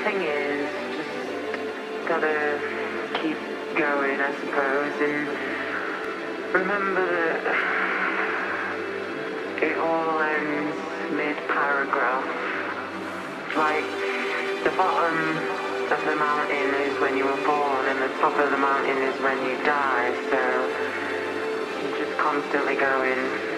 thing is, just gotta keep going, I suppose, and remember that it all ends mid-paragraph. Like, the bottom of the mountain is when you were born, and the top of the mountain is when you die, so you're just constantly going